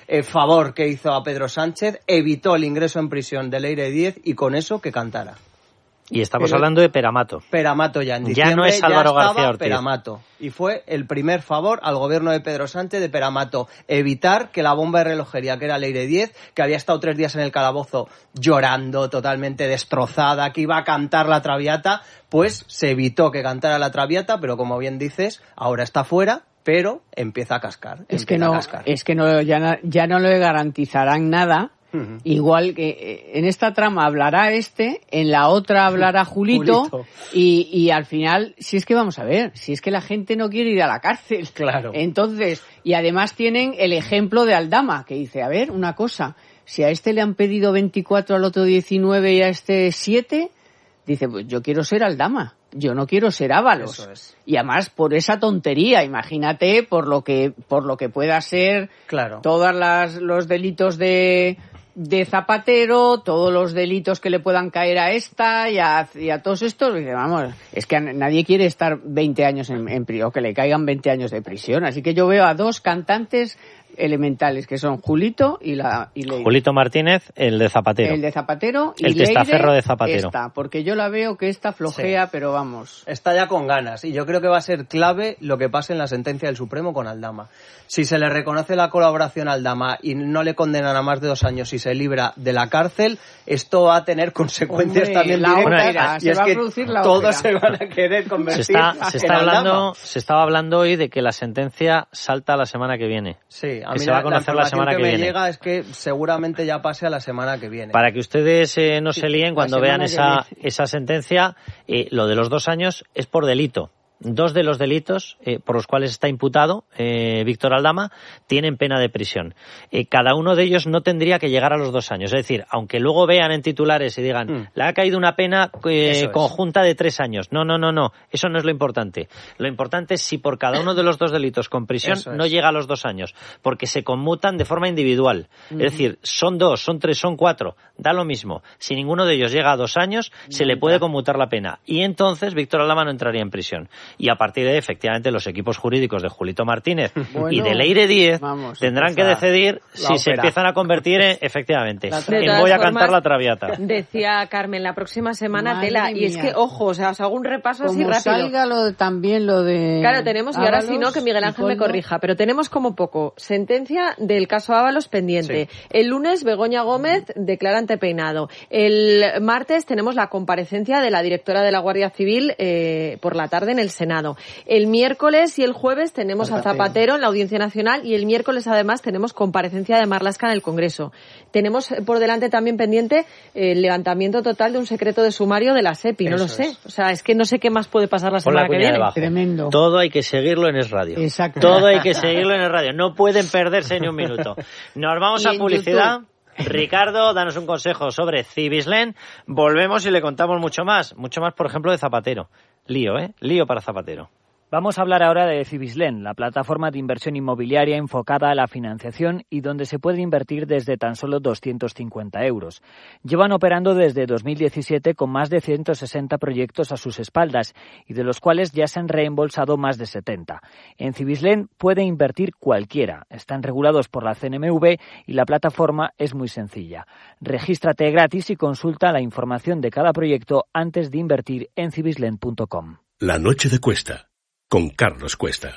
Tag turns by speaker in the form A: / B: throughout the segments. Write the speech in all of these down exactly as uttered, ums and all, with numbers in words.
A: eh, favor que hizo a Pedro Sánchez, evitó el ingreso en prisión de Leire Díez y con eso que cantara.
B: Y estamos
A: Pero,
B: hablando de Peramato.
A: Peramato ya en diciembre.
B: Ya no es Álvaro García Ortiz.
A: Peramato. Y fue el primer favor al gobierno de Pedro Sánchez de Peramato. Evitar que la bomba de relojería, que era Leire Díez, que había estado tres días en el calabozo llorando, totalmente destrozada, que iba a cantar la Traviata, pues se evitó que cantara la Traviata, pero como bien dices, ahora está fuera, pero empieza a cascar.
C: Es que no, es que no, ya, ya no le garantizarán nada. Uh-huh. Igual que en esta trama hablará este, en la otra hablará Julito, Julito. Y, y al final, si es que vamos a ver, si es que la gente no quiere ir a la cárcel.
A: Claro.
C: Entonces, y además tienen el ejemplo de Aldama, que dice, a ver, una cosa, si a este le han pedido veinticuatro, al otro diecinueve y a este siete, dice, pues yo quiero ser Aldama. Yo no quiero ser Ábalos.
A: Eso es.
C: Y además por esa tontería, imagínate por lo que por lo que pueda ser
A: claro.
C: todos los delitos de de Zapatero, todos los delitos que le puedan caer a esta y a, y a todos estos. Vamos, es que nadie quiere estar veinte años en, en prisión, o que le caigan veinte años de prisión. Así que yo veo a dos cantantes elementales, que son Julito y la y Leire.
B: Julito Martínez, el de Zapatero.
C: El de Zapatero y
B: el testaferro de Zapatero.
C: Esta, porque yo la veo que esta flojea, sí. pero vamos.
A: Está ya con ganas y yo creo que va a ser clave lo que pase en la sentencia del Supremo con Aldama. Si se le reconoce la colaboración a Aldama y no le condenan a más de dos años y se libra de la cárcel, esto va a tener consecuencias
C: Hombre,
A: también
C: la
A: directas
C: ópera,
A: y
C: se
A: es
C: va a
A: que
C: producir la
A: todos
C: ópera.
A: se van a querer convertir
B: se está, se está
A: en
B: hablando,
A: Aldama.
B: Se estaba hablando hoy de que la sentencia salta la semana que viene.
A: Sí, a
B: que
A: mí
B: se va a conocer la, la semana que,
A: que
B: viene.
A: me llega es que seguramente ya pase a la semana que viene.
B: Para que ustedes eh, no sí, se líen cuando vean esa, esa sentencia, eh, lo de los dos años es por delito. Dos de los delitos eh, por los cuales está imputado eh, Víctor Aldama tienen pena de prisión. Eh, cada uno de ellos no tendría que llegar a los dos años. Es decir, aunque luego vean en titulares y digan, mm. le ha caído una pena eh, conjunta de tres años. No, no, no, no. Eso no es lo importante. Lo importante es si por cada uno de los dos delitos con prisión es. no llega a los dos años. Porque se conmutan de forma individual. Mm. Es decir, son dos, son tres, son cuatro. Da lo mismo. Si ninguno de ellos llega a dos años, mm. se le puede conmutar la pena. Y entonces Víctor Aldama no entraría en prisión. Y a partir de ahí, efectivamente, los equipos jurídicos de Julito Martínez bueno, y de Leire Díez vamos, tendrán que decidir si ópera. se empiezan a convertir en, efectivamente, en voy a cantar la Traviata.
D: Decía Carmen, la próxima semana
C: Madre
D: tela.
C: mía.
D: Y es que, ojo, o sea, os hago un repaso
C: como
D: así rápido.
C: Salga lo de, también lo de
D: Claro, tenemos, y ahora si no, que Miguel Ángel me corrija, pero tenemos como poco sentencia del caso Ábalos pendiente. Sí. El lunes, Begoña Gómez declara ante Peinado. El martes tenemos la comparecencia de la directora de la Guardia Civil eh, por la tarde en el Senado. El miércoles y el jueves tenemos Zapatero. a Zapatero en la Audiencia Nacional y el miércoles además tenemos comparecencia de Marlaska en el Congreso. Tenemos por delante también pendiente el levantamiento total de un secreto de sumario de la SEPI, no Eso lo sé. Es. O sea, es que no sé qué más puede pasar la semana que viene.
C: Tremendo.
B: Todo hay que seguirlo en Es Radio.
C: Exacto.
B: Todo hay que seguirlo en Es Radio. No pueden perderse ni un minuto. Nos vamos a publicidad. YouTube. Ricardo, danos un consejo sobre Cibislen. Volvemos y le contamos mucho más. Mucho más, por ejemplo, de Zapatero. Lío, ¿eh? Lío para Zapatero.
E: Vamos a hablar ahora de Cibislen, la plataforma de inversión inmobiliaria enfocada a la financiación y donde se puede invertir desde tan solo doscientos cincuenta euros. Llevan operando desde dos mil diecisiete con más de ciento sesenta proyectos a sus espaldas y de los cuales ya se han reembolsado más de setenta. En Cibislen puede invertir cualquiera. Están regulados por la C N M V y la plataforma es muy sencilla. Regístrate gratis y consulta la información de cada proyecto antes de invertir en cibislen punto com.
F: La noche de Cuesta. Con Carlos Cuesta.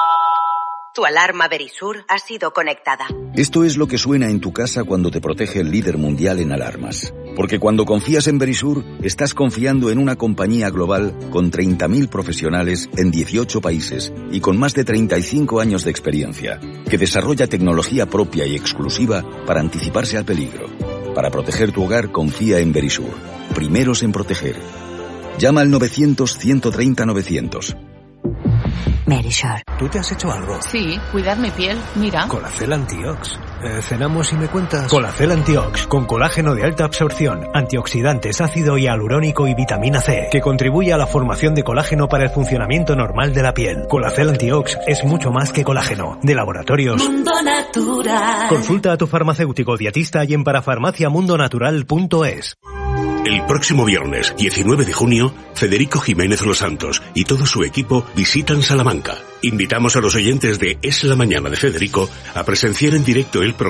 G: Tu alarma Verisur ha sido conectada.
H: Esto es lo que suena en tu casa cuando te protege el líder mundial en alarmas. Porque cuando confías en Verisur, estás confiando en una compañía global con treinta mil profesionales en dieciocho países y con más de treinta y cinco años de experiencia, que desarrolla tecnología propia y exclusiva para anticiparse al peligro. Para proteger tu hogar, confía en Verisur. Primeros en proteger. Llama al novecientos, ciento treinta, novecientos.
G: Verisur.
I: ¿Tú te has hecho algo?
J: Sí, cuidar mi piel, mira.
I: Colacel Antiox. Eh, cenamos y me cuentas. Colacel Antiox, con colágeno de alta absorción, antioxidantes, ácido hialurónico y vitamina C, que contribuye a la formación de colágeno para el funcionamiento normal de la piel. Colacel Antiox es mucho más que colágeno. De Laboratorios
G: Mundo Natural.
I: Consulta a tu farmacéutico dietista y en parafarmacia mundo natural punto es.
F: El próximo viernes, diecinueve de junio, Federico Jiménez Los Santos y todo su equipo visitan Salamanca. Invitamos a los oyentes de Es la Mañana de Federico a presenciar en directo el programa